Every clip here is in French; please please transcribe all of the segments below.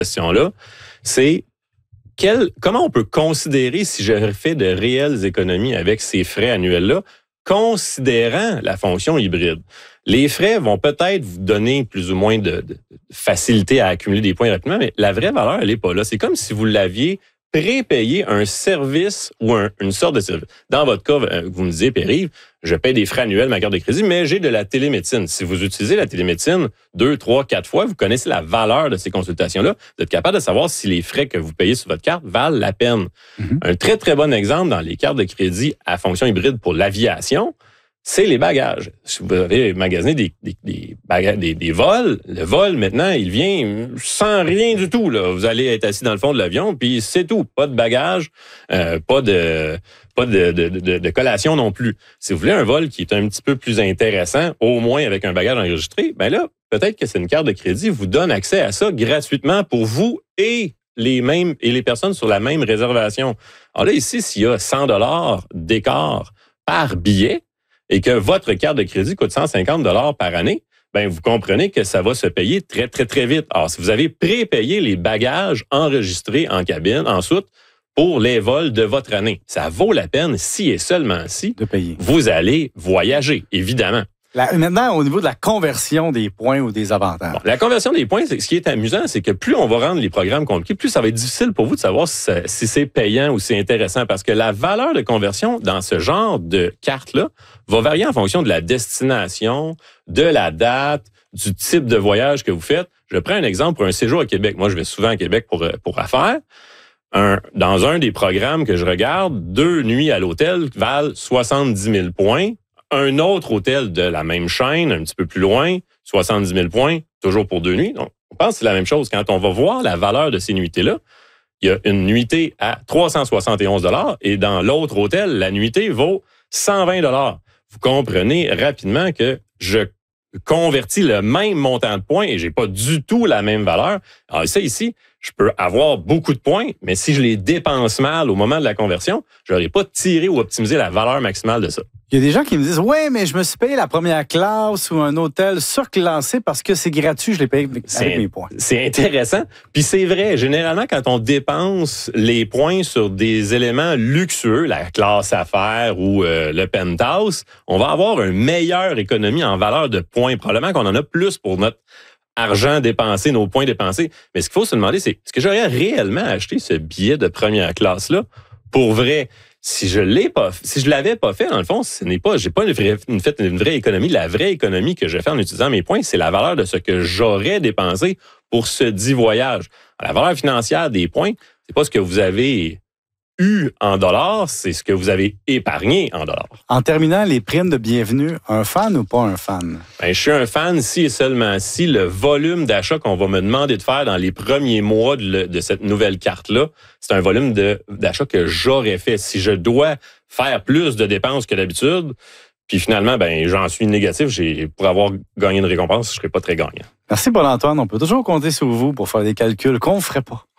question-là, c'est comment on peut considérer si je fais de réelles économies avec ces frais annuels-là, considérant la fonction hybride. Les frais vont peut-être vous donner plus ou moins de facilité à accumuler des points rapidement, mais la vraie valeur, elle n'est pas là. C'est comme si vous l'aviez prépayé un service ou une sorte de service. Dans votre cas, vous me disiez, Pierre-Yves, je paye des frais annuels ma carte de crédit, mais j'ai de la télémédecine. Si vous utilisez la télémédecine 2, 3, 4 fois, vous connaissez la valeur de ces consultations-là. Vous êtes capable de savoir si les frais que vous payez sur votre carte valent la peine. Un très, très bon exemple dans les cartes de crédit à fonction hybride pour l'aviation, c'est les bagages. Si vous avez magasiné des vols, le vol, maintenant, il vient sans rien du tout, là. Vous allez être assis dans le fond de l'avion, puis c'est tout. Pas de bagages, pas de collation non plus. Si vous voulez un vol qui est un petit peu plus intéressant, au moins avec un bagage enregistré, ben là, peut-être que c'est une carte de crédit vous donne accès à ça gratuitement pour vous et les personnes sur la même réservation. Alors là, ici, s'il y a 100 $ d'écart par billet, et que votre carte de crédit coûte 150 $ par année, ben vous comprenez que ça va se payer très, très, très vite. Alors, si vous avez prépayé les bagages enregistrés en cabine, ensuite, pour les vols de votre année, ça vaut la peine, si et seulement si, de payer. Vous allez voyager, évidemment. Maintenant, au niveau de la conversion des points ou des avantages. Bon, la conversion des points, ce qui est amusant, c'est que plus on va rendre les programmes compliqués, plus ça va être difficile pour vous de savoir si c'est payant ou si c'est intéressant. Parce que la valeur de conversion dans ce genre de carte-là va varier en fonction de la destination, de la date, du type de voyage que vous faites. Je prends un exemple pour un séjour à Québec. Moi, je vais souvent à Québec pour affaires. Dans un des programmes que je regarde, 2 nuits à l'hôtel valent 70 000 points. Un autre hôtel de la même chaîne, un petit peu plus loin, 70 000 points, toujours pour 2 nuits. Donc, on pense que c'est la même chose. Quand on va voir la valeur de ces nuitées-là, il y a une nuitée à 371 $ et dans l'autre hôtel, la nuitée vaut 120 $. Vous comprenez rapidement que je convertis le même montant de points et j'ai pas du tout la même valeur. Alors ça ici, je peux avoir beaucoup de points, mais si je les dépense mal au moment de la conversion, je n'aurai pas tiré ou optimisé la valeur maximale de ça. Il y a des gens qui me disent « Ouais, mais je me suis payé la première classe ou un hôtel surclassé parce que c'est gratuit, je l'ai payé avec mes points. » C'est intéressant. Puis c'est vrai, généralement, quand on dépense les points sur des éléments luxueux, la classe affaires ou le penthouse, on va avoir une meilleure économie en valeur de points. Probablement qu'on en a plus pour notre argent dépensé, nos points dépensés. Mais ce qu'il faut se demander, c'est est-ce que j'aurais réellement acheté ce billet de première classe-là pour vrai? Si je l'avais pas fait, dans le fond, j'ai pas une vraie économie. La vraie économie que je fais en utilisant mes points, c'est la valeur de ce que j'aurais dépensé pour ce dit voyage. La valeur financière des points, c'est pas ce que vous avez eu en dollars, c'est ce que vous avez épargné en dollars. En terminant, les primes de bienvenue, un fan ou pas un fan? Ben, je suis un fan si et seulement si le volume d'achat qu'on va me demander de faire dans les premiers mois de cette nouvelle carte-là, c'est un volume d'achat que j'aurais fait. Si je dois faire plus de dépenses que d'habitude, puis finalement, ben j'en suis négatif, pour avoir gagné une récompense, je ne serais pas très gagnant. Merci Paul-Antoine. On peut toujours compter sur vous pour faire des calculs qu'on ne ferait pas.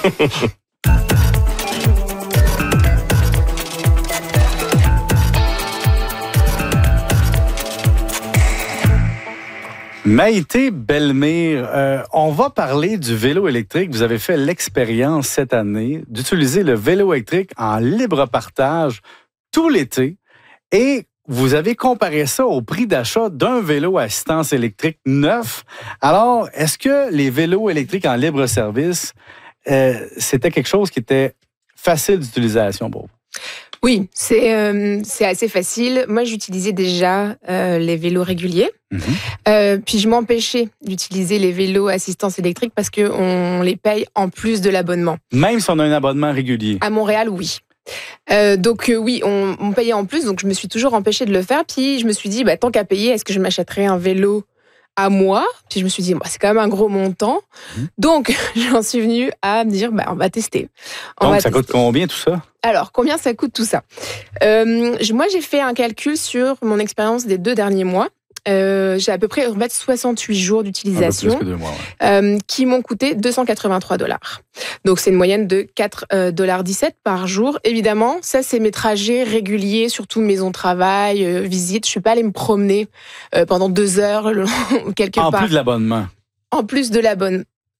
Maïté Bellemire, on va parler du vélo électrique. Vous avez fait l'expérience cette année d'utiliser le vélo électrique en libre partage tout l'été et vous avez comparé ça au prix d'achat d'un vélo à assistance électrique neuf. Alors, est-ce que les vélos électriques en libre service, c'était quelque chose qui était facile d'utilisation pour vous? Oui, c'est assez facile. Moi, j'utilisais déjà les vélos réguliers. Puis je m'empêchais d'utiliser les vélos assistance électrique parce qu'on les paye en plus de l'abonnement. Même si on a un abonnement régulier? À Montréal, oui. Donc oui, on payait en plus, donc je me suis toujours empêchée de le faire. Puis je me suis dit, tant qu'à payer, est-ce que je m'achèterais un vélo à moi? Puis je me suis dit, c'est quand même un gros montant. Donc j'en suis venue à me dire, on va tester. Donc ça coûte combien tout ça? Alors, combien ça coûte tout ça? Moi, j'ai fait un calcul sur mon expérience des 2 derniers mois. J'ai à peu près 68 jours d'utilisation plus que 2 mois, qui m'ont coûté 283 $. Donc, c'est une moyenne de 4,17 $ par jour. Évidemment, ça, c'est mes trajets réguliers, surtout maison travail, visite. Je ne suis pas allée me promener pendant 2 heures quelque part. En plus de l'abonnement? En plus de l'abonnement.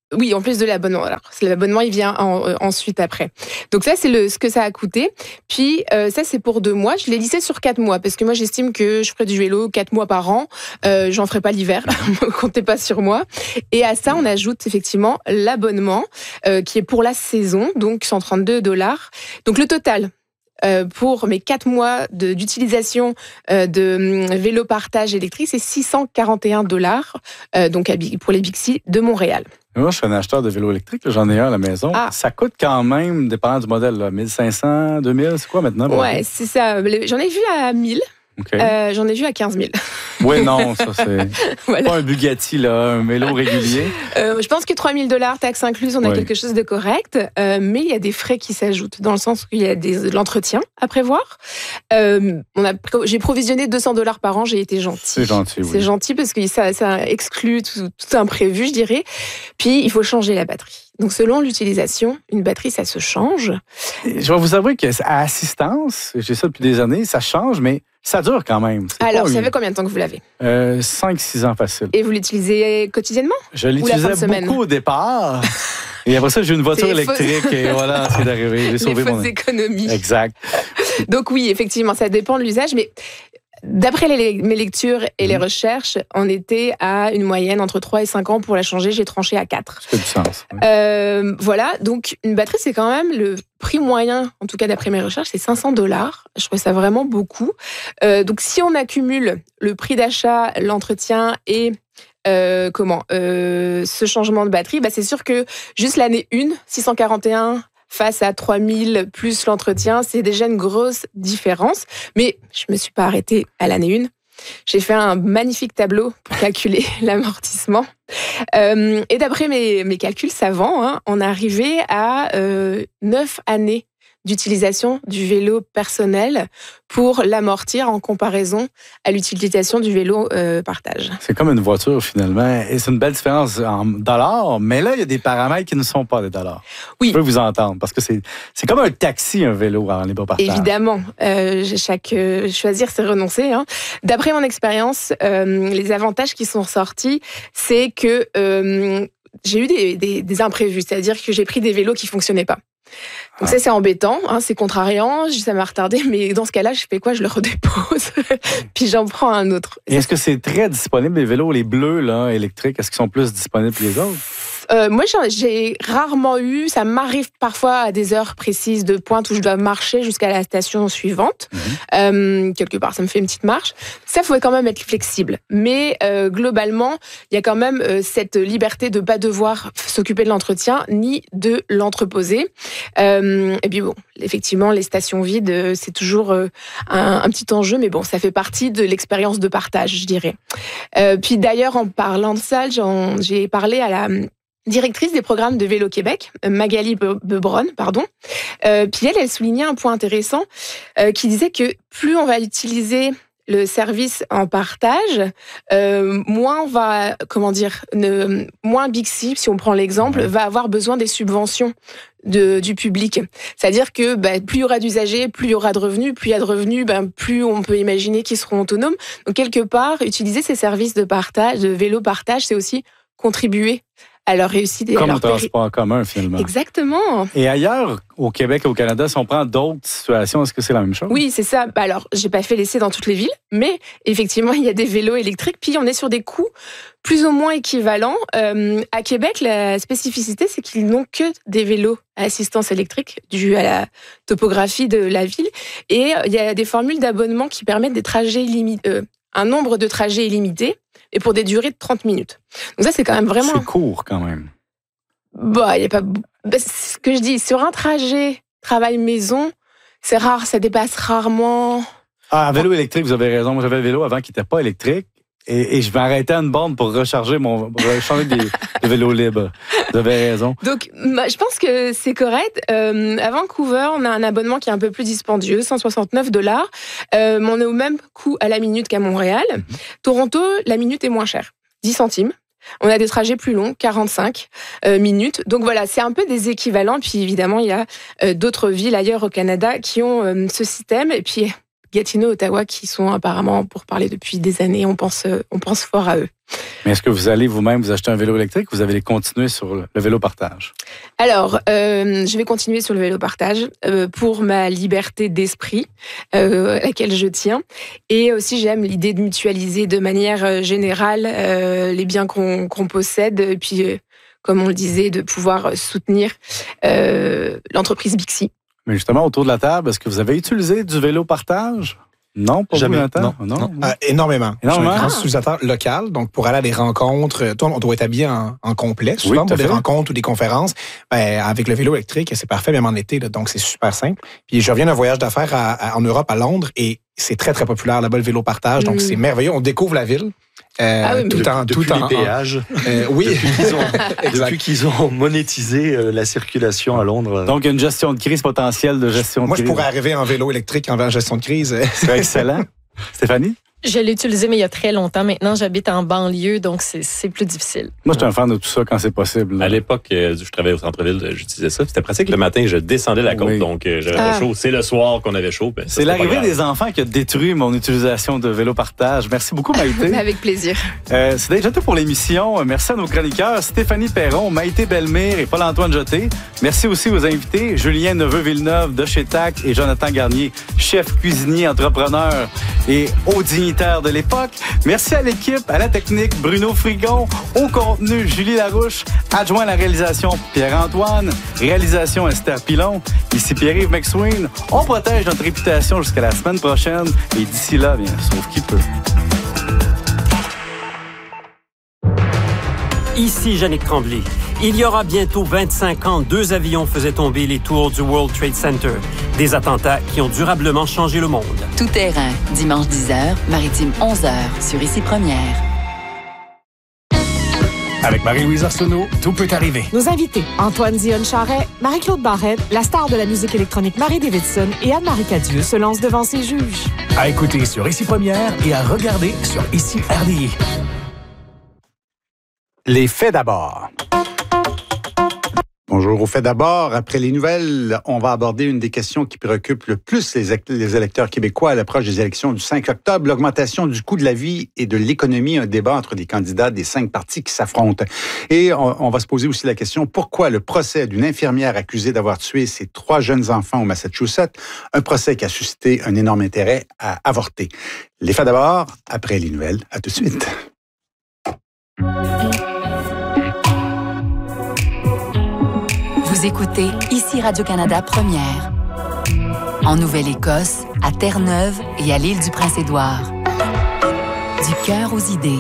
Oui, en plus de l'abonnement. Alors, l'abonnement, il vient ensuite après. Donc ça, c'est ce que ça a coûté. Puis ça, c'est pour 2 mois. Je l'ai lissé sur 4 mois parce que moi, j'estime que je ferai du vélo 4 mois par an. J'en ferai pas l'hiver. Comptez pas sur moi. Et à ça, on ajoute effectivement l'abonnement qui est pour la saison, donc $132. Donc le total. Pour mes 4 mois d'utilisation de vélo partage électrique, c'est $641, donc pour les Bixi de Montréal. Moi, je suis un acheteur de vélo électrique, j'en ai un à la maison. Ah. Ça coûte quand même, dépendant du modèle, là, 1500, 2000, c'est quoi maintenant? Ouais, c'est ça. J'en ai vu à 1000. Okay. J'en ai vu à 15 000. Oui, non, ça c'est voilà. Pas un Bugatti, là, un vélo régulier. Je pense que $3 000, taxes incluses, on a quelque chose de correct. Mais il y a des frais qui s'ajoutent, dans le sens qu'il y a de l'entretien à prévoir. J'ai provisionné $200 par an, j'ai été gentille. C'est gentil, oui. C'est gentil parce que ça exclut tout imprévu, je dirais. Puis, il faut changer la batterie. Donc, selon l'utilisation, une batterie, ça se change. Je vais vous avouer qu'à assistance, j'ai ça depuis des années, ça change, mais ça dure quand même. Alors, ça fait combien de temps que vous l'avez? 5-6 ans facile. Et vous l'utilisez quotidiennement? Je l'utilisais beaucoup au départ. Et après ça, j'ai une voiture électrique et voilà, c'est d'arriver. J'ai sauvé mon économies. Exact. Donc oui, effectivement, ça dépend de l'usage, mais d'après mes lectures et les recherches, on était à une moyenne entre 3 et 5 ans pour la changer. J'ai tranché à 4. Ça fait du sens. Oui. Voilà, donc une batterie, c'est quand même le prix moyen, en tout cas d'après mes recherches, c'est $500. Je trouve ça vraiment beaucoup. Donc si on accumule le prix d'achat, l'entretien et ce changement de batterie, c'est sûr que juste l'année 1, 641 face à 3000 plus l'entretien, c'est déjà une grosse différence. Mais je me suis pas arrêtée à l'année 1. J'ai fait un magnifique tableau pour calculer l'amortissement. Et d'après mes calculs savants, on arrivait à 9 années d'utilisation du vélo personnel pour l'amortir en comparaison à l'utilisation du vélo partage. C'est comme une voiture finalement, et c'est une belle différence en dollars, mais là, il y a des paramètres qui ne sont pas des dollars. Oui. Je peux vous entendre, parce que c'est comme un taxi, un vélo en libre partage. Évidemment, choisir, c'est renoncer. D'après mon expérience, les avantages qui sont ressortis, c'est que j'ai eu des imprévus, c'est-à-dire que j'ai pris des vélos qui ne fonctionnaient pas. Donc ça, c'est embêtant, c'est contrariant, ça m'a retardé, mais dans ce cas-là, je fais quoi? Je le redépose, puis j'en prends un autre. Et est-ce que c'est très disponible, les vélos, les bleus là, électriques, est-ce qu'ils sont plus disponibles que les autres? Moi, j'ai rarement eu, ça m'arrive parfois à des heures précises de pointe où je dois marcher jusqu'à la station suivante. Quelque part, ça me fait une petite marche. Ça, il faut quand même être flexible. Mais globalement, il y a quand même cette liberté de ne pas devoir s'occuper de l'entretien ni de l'entreposer. Et puis bon, effectivement, les stations vides, c'est toujours un petit enjeu, mais bon, ça fait partie de l'expérience de partage, je dirais. Puis d'ailleurs, en parlant de ça, j'ai parlé à la directrice des programmes de Vélo Québec, Magali Bebron, pardon. Puis elle soulignait un point intéressant qui disait que plus on va utiliser le service en partage, moins on va, moins Bixi, si on prend l'exemple, va avoir besoin des subventions du public. C'est-à-dire que plus il y aura d'usagers, plus il y aura de revenus, plus il y a de revenus, plus on peut imaginer qu'ils seront autonomes. Donc quelque part, utiliser ces services de partage, de vélo partage, c'est aussi contribuer à leur réussite. Comme le transport en commun, finalement. Exactement. Et ailleurs, au Québec et au Canada, si on prend d'autres situations, est-ce que c'est la même chose? Oui, c'est ça. Alors, j'ai pas fait l'essai dans toutes les villes, mais effectivement, il y a des vélos électriques, puis on est sur des coûts plus ou moins équivalents. À Québec, la spécificité, c'est qu'ils n'ont que des vélos à assistance électrique, dû à la topographie de la ville. Et il y a des formules d'abonnement qui permettent des trajets un nombre de trajets illimité, et pour des durées de 30 minutes. Donc ça, c'est quand même vraiment... C'est court, quand même. Il y a pas... c'est ce que je dis, sur un trajet travail-maison, c'est rare, ça dépasse rarement... Un vélo électrique, vous avez raison. Moi, j'avais le vélo avant qui n'était pas électrique. Et je vais arrêter à une borne pour recharger changer des vélos libres. Vous avez raison. Donc, je pense que c'est correct. À Vancouver, on a un abonnement qui est un peu plus dispendieux, $169. On est au même coût à la minute qu'à Montréal. Toronto, la minute est moins chère, 10 centimes. On a des trajets plus longs, 45 minutes. Donc voilà, c'est un peu des équivalents. Puis évidemment, il y a d'autres villes ailleurs au Canada qui ont ce système. Et puis Gatineau, Ottawa, qui sont apparemment pour parler depuis des années. On pense fort à eux. Mais est-ce que vous allez vous-même vous acheter un vélo électrique ou vous allez continuer sur le vélo partage? Alors, je vais continuer sur le vélo partage pour ma liberté d'esprit, à laquelle je tiens. Et aussi, j'aime l'idée de mutualiser de manière générale les biens qu'on possède. Et puis, comme on le disait, de pouvoir soutenir l'entreprise Bixi. Mais justement, autour de la table, est-ce que vous avez utilisé du vélo partage? Non, pas jamais. Non. Énormément. Je suis un grand Ah. utilisateur local, donc pour aller à des rencontres, toi, on doit être habillé en complet, souvent tout pour à des fait. rencontres ou des conférences. Avec le vélo électrique, c'est parfait, même en été, là, donc c'est super simple. Puis je reviens d'un voyage d'affaires en Europe, à Londres, et c'est très, très populaire là-bas, le vélo partage, donc c'est merveilleux. On découvre la ville. Depuis les péages. Oui. Depuis qu'ils ont monétisé la circulation à Londres. Donc, il y a une gestion de crise potentielle de gestion de Moi, crise. je pourrais arriver en vélo électrique en gestion de crise. C'est excellent. Stéphanie? Je l'ai utilisé, mais il y a très longtemps. Maintenant, j'habite en banlieue, donc c'est plus difficile. Moi, je suis un fan de tout ça quand c'est possible. À l'époque, je travaillais au centre-ville, j'utilisais ça. C'était pratique. Le matin, je descendais la côte, donc j'avais pas chaud. C'est le soir qu'on avait chaud. C'est l'arrivée des enfants qui a détruit mon utilisation de vélo partage. Merci beaucoup, Maïté. Avec plaisir. C'est déjà tout pour l'émission. Merci à nos chroniqueurs Stéphanie Perron, Maïté Bellemire et Paul-Antoine Jeté. Merci aussi aux invités Julien Neveu-Villeneuve de chez TAC et Jonathan Garnier, chef cuisinier, entrepreneur et haut dignitaire de l'époque. Merci à l'équipe, à la technique, Bruno Frigon, au contenu, Julie Larouche, adjoint à la réalisation, Pierre-Antoine, réalisation, Esther Pilon. Ici Pierre-Yves McSween. On protège notre réputation jusqu'à la semaine prochaine et d'ici là, bien, sauf qui peut. Ici Yannick Tremblay. Il y aura bientôt 25 ans, 2 avions faisaient tomber les tours du World Trade Center. Des attentats qui ont durablement changé le monde. Tout terrain, dimanche 10h, Maritime 11h, sur Ici Première. Avec Marie-Louise Arsenault, tout peut arriver. Nos invités, Antoine Dionne-Charret, Marie-Claude Barrette, la star de la musique électronique Marie Davidson et Anne-Marie Cadieux se lancent devant ses juges. À écouter sur Ici Première et à regarder sur Ici RDI. Les faits d'abord. Bonjour. Au fait d'abord, après les nouvelles, on va aborder une des questions qui préoccupe le plus les électeurs québécois à l'approche des élections du 5 octobre, l'augmentation du coût de la vie et de l'économie, un débat entre des candidats des 5 partis qui s'affrontent. Et on va se poser aussi la question, pourquoi le procès d'une infirmière accusée d'avoir tué ses 3 jeunes enfants au Massachusetts, un procès qui a suscité un énorme intérêt à avorter. Les faits d'abord, après les nouvelles. À tout de suite. Vous écoutez Ici Radio-Canada Première. En Nouvelle-Écosse, à Terre-Neuve et à l'île du Prince-Édouard. Du cœur aux idées.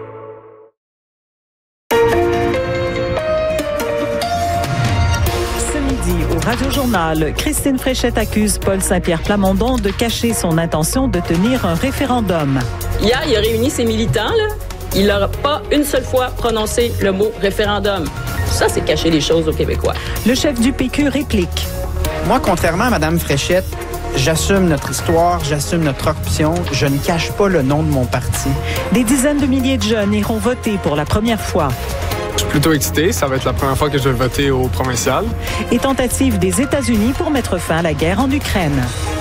Ce midi, au Radio-Journal, Christine Fréchette accuse Paul Saint-Pierre Plamondon de cacher son intention de tenir un référendum. Hier, il a réuni ses militants, là. Il n'a pas une seule fois prononcé le mot référendum. Ça, c'est cacher les choses aux Québécois. Le chef du PQ réplique. Moi, contrairement à Mme Fréchette, j'assume notre histoire, j'assume notre option, je ne cache pas le nom de mon parti. Des dizaines de milliers de jeunes iront voter pour la première fois. Je suis plutôt excité, ça va être la première fois que je vais voter au provincial. Et tentative des États-Unis pour mettre fin à la guerre en Ukraine.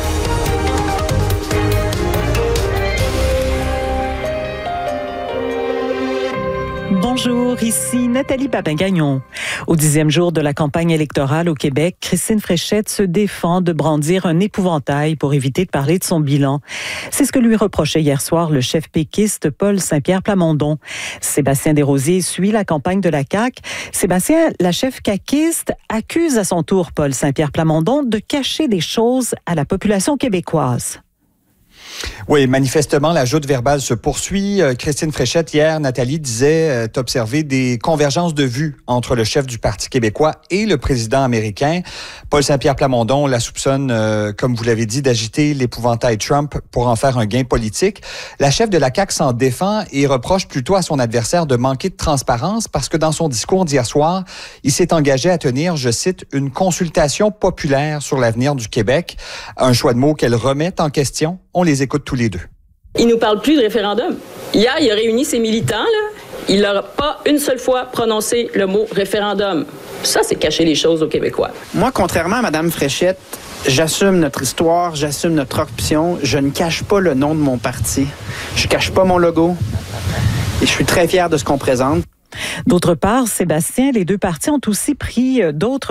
Bonjour, ici Nathalie Papin-Gagnon. Au 10e jour de la campagne électorale au Québec, Christine Fréchette se défend de brandir un épouvantail pour éviter de parler de son bilan. C'est ce que lui reprochait hier soir le chef péquiste Paul Saint-Pierre Plamondon. Sébastien Desrosiers suit la campagne de la CAQ. Sébastien, la chef caquiste, accuse à son tour Paul Saint-Pierre Plamondon de cacher des choses à la population québécoise. Oui, manifestement, la joute verbale se poursuit. Christine Fréchette, hier, Nathalie disait observer des convergences de vues entre le chef du Parti québécois et le président américain. Paul Saint-Pierre Plamondon la soupçonne, comme vous l'avez dit, d'agiter l'épouvantail Trump pour en faire un gain politique. La chef de la CAQ s'en défend et reproche plutôt à son adversaire de manquer de transparence parce que dans son discours d'hier soir, il s'est engagé à tenir, je cite, une consultation populaire sur l'avenir du Québec. Un choix de mots qu'elle remet en question. On les écoute tous les deux. Il nous parle plus de référendum. Hier, il a réuni ses militants, là. Il n'a pas une seule fois prononcé le mot référendum. Ça, c'est cacher les choses aux Québécois. Moi, contrairement à Mme Fréchette, J'assume notre histoire, j'assume notre option. Je ne cache pas le nom de mon parti. Je cache pas mon logo. Et je suis très fier de ce qu'on présente. D'autre part, Sébastien, les deux partis ont aussi pris d'autres